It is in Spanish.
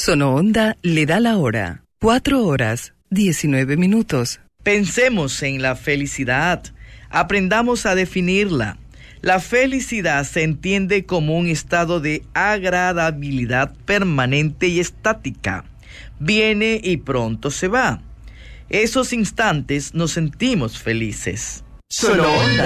Sonoonda le da la hora. 4:19. Pensemos en la felicidad. Aprendamos a definirla. La felicidad se entiende como un estado de agradabilidad permanente y estática. Viene y pronto se va. Esos instantes nos sentimos felices. Sonoonda.